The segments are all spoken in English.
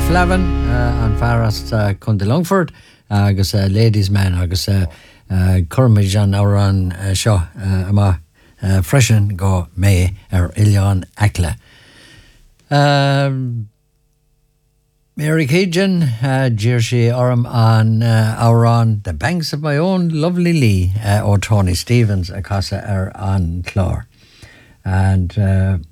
McFlavin an fearras chun de Longford agus Ladies Man agus Curmage an áran seo ama freisin go mé Ilián Acla. Mary Cajun, Jersey Orm an áran The Banks of My Own Lovely Lee or Tony Stevens a casa an chlár. And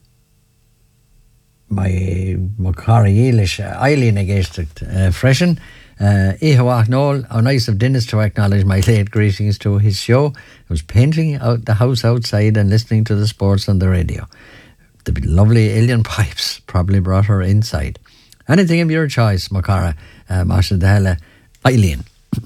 my Macari Eilish Eileen against freshen. Ihawach Noel, how nice of Dennis to acknowledge my late greetings to his show. I was painting out the house outside and listening to the sports on the radio. The lovely alien pipes probably brought her inside. Anything of your choice, Macara, Masha Dahela, Eileen.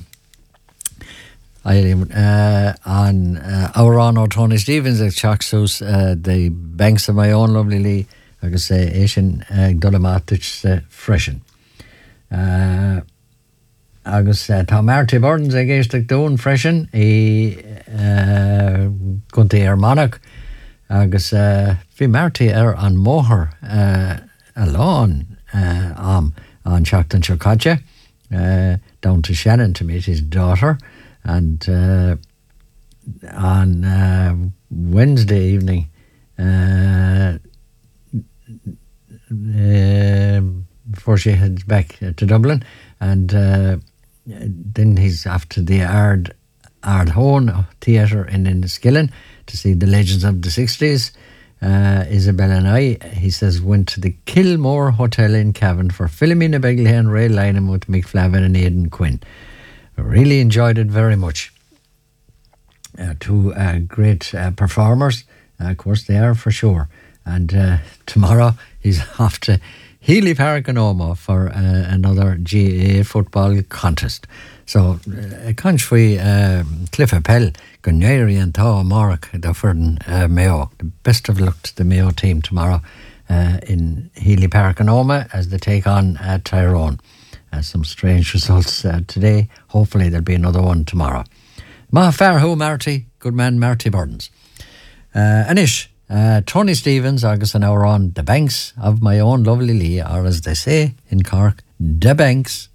Eileen, on Auron or Tony Stevens, at Chaxus, The Banks of My Own Lovely Lee, I could say, Asian Dolomatich freshen. Agus Tá Marty Burns against the Doon freshen, Gunti Monarch, agus Fi Marty an Moher, alone. On Chocton Chocotcha, down to Shannon to meet his daughter, and on Wednesday evening, before she heads back to Dublin, and then he's after the Ardhone Theatre in Enniskillen to see the Legends of the 60s. Isabel and I, he says, went to the Kilmore Hotel in Cavan for Philomena Begley and Ray Lynham with McFlavin and Aidan Quinn. I really enjoyed it very much. Two great performers, of course they are for sure. And tomorrow he's off to Healy Park and Oma for another GAA football contest. So, Conchfui Cliff Appel, Gunnery and Thaw Mark, the Ferdin Mayo. The best of luck to the Mayo team tomorrow in Healy Park and Oma as they take on Tyrone. Some strange results today. Hopefully there'll be another one tomorrow. Ma Farhu Marty, good man Marty Burns. Anish, Tony Stevens, August an hour on The Banks of My Own Lovely Lee, or as they say in Cork, The Banks